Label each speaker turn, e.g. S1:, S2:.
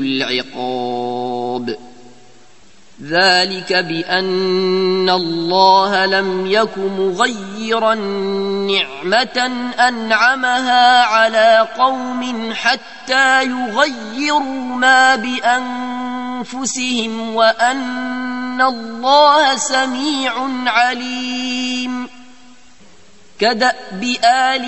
S1: العقاب ذلك بأن الله لم يك مغيرا نعمة أنعمها على قوم حتى يغيروا ما بأنفسهم وأن الله سميع عليم كدأب آل